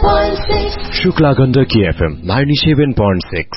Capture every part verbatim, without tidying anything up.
point six. Shukla Gandaki F M ninety-seven point six.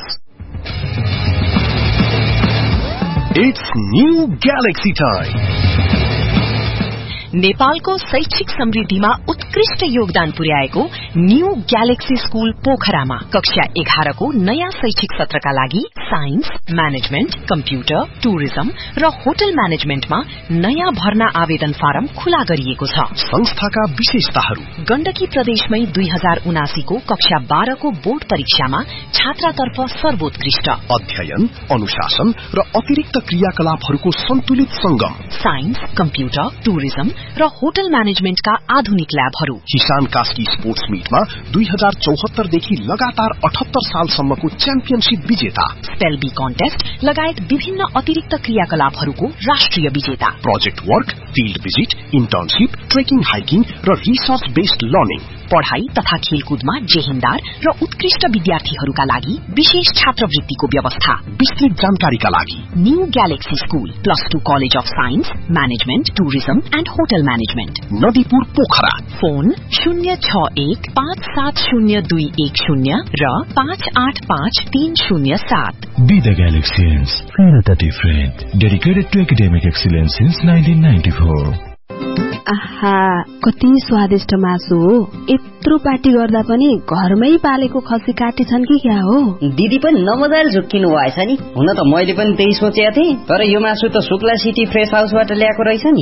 It's new Galaxy time. नेपालको शैक्षिक समृद्धिमा उत्कृष्ट योगदान पुर्याएको न्यू ग्यालेक्सी स्कूल पोखरामा कक्षा एघार को नयाँ शैक्षिक सत्रका लागि साइन्स, म्यानेजमेन्ट, कम्प्युटर, टुरिज्म र होटल म्यानेजमेन्टमा नयाँ भर्ना आवेदन फारम खुला गरिएको छ। संस्थाका विशेषताहरू: गण्डकी प्रदेशमै दुई हजार उनासी को कक्षा बाह्र को बोर्ड परीक्षामा छात्रातर्फ सर्वोत्कृष्ट अध्ययन, अनुशासन र अतिरिक्त क्रियाकलापहरूको सन्तुलित संगम, साइन्स, कम्प्युटर, टुरिज्म र होटल म्यानेजमेन्टका आधुनिक ल्याबहरू। किसान कास्की स्पोर्ट्स मीटमा दुई हजार चौहत्तर देखि लगातार अठहत्तर सालसम्मको च्याम्पियनशिप विजेता, स्पेल बी कन्टेस्ट लगायत विभिन्न अतिरिक्त क्रियाकलापहरूको राष्ट्रिय विजेता, project work, field visit, internship, trekking, hiking र रिसर्च बेस्ड लर्निङ, पढ़ाई तथा खेलकुदमा जेहेन्दार र उत्कृष्ट विद्यार्थीहरूका लागि विशेष छात्रवृत्तिको व्यवस्था। विस्तृत जानकारीका लागि new galaxy school, plus two college of science, management, tourism and hotel management, Nadipur, Pokhara. Phone शून्य छ एक पाँच सात शून्य दुई एक शून्य र पाँच आठ पाँच तीन शून्य सात। Be the Galaxians, feel the different. Dedicated to academic excellence since nineteen ninety-four. आहा, कति स्वादिष्ट मासु हो। यत्रो पार्टी गर्दा पनि घरमै पालेको खसी काटेछन् कि क्या हो? दिदी पनि नमजाले झुक्किनु भएछ नि। हुन त मैले पनि त्यही सोचेको थिएँ, तर यो मासु त शुक्ला सिटी फ्रेश हाउसबाट ल्याएको रहेछ नि।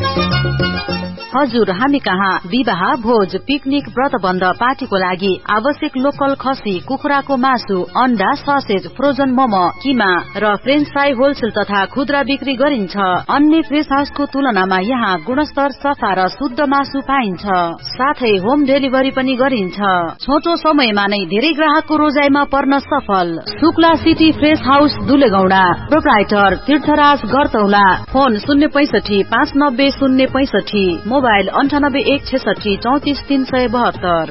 हजुर, हामी कहाँ विवाह, भोज, पिकनिक, व्रतबन्ध, पार्टीको लागि आवश्यक लोकल खसी, कुखुराको मासु, अण्डा, ससेज, फ्रोजन मोमो, किमा र फ्रेन्च फ्राई होलसेल तथा खुद्रा बिक्री गरिन्छ। अन्य फ्रेश हाउसको तुलनामा यहाँ गुणस्तर, सफा र शुद्ध मासु पाइन्छ। साथै होम डेलिभरी पनि गरिन्छ। छोटो समयमा नै धेरै ग्राहकको रोजाइमा पर्न सफल Shukla city fresh house, दुलेगौडा। Proprietor तीर्थराज गरतौला। फोन शून्य पैसठी पाँच नब्बे शून्य पैसठी, मोबाइल अन्ठानब्बे एक छेसठी चौतिस तीन सय बहत्तर।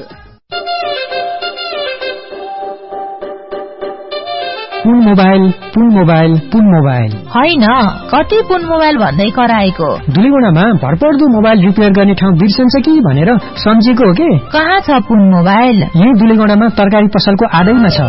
पुन मोबाइल, पुन मोबाइल, पुन मोबाइल होइन, कति पुन मोबाइल भन्दै कराएको। दुलीगुणामा भरपर्दो मोबाइल रिपेयर गर्ने ठाउँ बिर्सन्छ कि भनेर सम्झेको हो के? कहाँ छ पुन मोबाइल? यही दुलीगुणामा तरकारी पसलको आडैमा छ।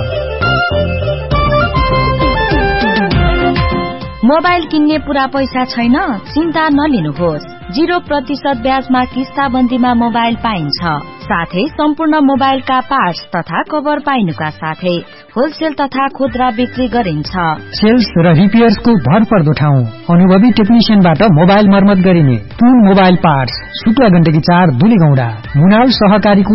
मोबाइल किन्ने पूरा पैसा छैन? चिन्ता नलिनुहोस्, जीरो प्रतिशत ब्याजमा किस्ताबन्दीमा मोबाइल पाइन्छ। साथै सम्पूर्ण मोबाइलका पार्ट्स तथा कभर पाइनुका साथै होलसेल तथा खुद्रा बिक्री गरिन्छ। सेल्स र रिपेयर्सको भरपर्दो ठाउँ, अनुभवी टेक्निशियनबाट मोबाइल मर्मत गरिने पुन मोबाइल पार्ट्स, शुक्ला गण्डकी चार, दुलीगौडा। मुनाल सहकारीको